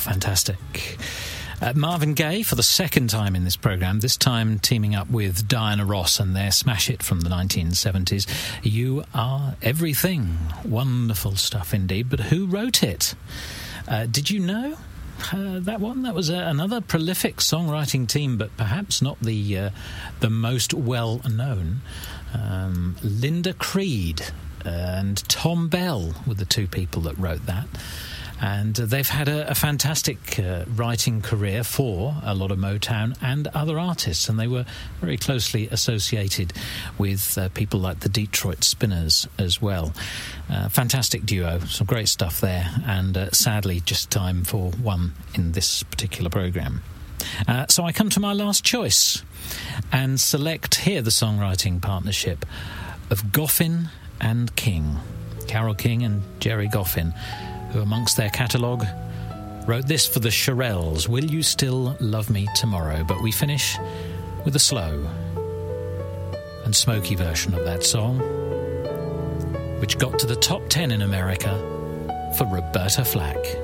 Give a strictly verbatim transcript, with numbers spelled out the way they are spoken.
fantastic. Uh, Marvin Gaye, for the second time in this programme, this time teaming up with Diana Ross and their smash hit from the nineteen seventies, You Are Everything. Wonderful stuff indeed, but who wrote it? Uh, did you know uh, that one? That was uh, another prolific songwriting team, but perhaps not the, uh, the most well-known. Um, Linda Creed and Tom Bell were the two people that wrote that. And uh, they've had a, a fantastic uh, writing career for a lot of Motown and other artists, and they were very closely associated with uh, people like the Detroit Spinners as well. Uh, fantastic duo, some great stuff there, and uh, sadly just time for one in this particular programme. Uh, so I come to my last choice and select here the songwriting partnership of Goffin and King, Carole King and Jerry Goffin, who amongst their catalogue wrote this for the Shirelles, Will You Still Love Me Tomorrow? But we finish with a slow and smoky version of that song, which got to the top ten in America for Roberta Flack.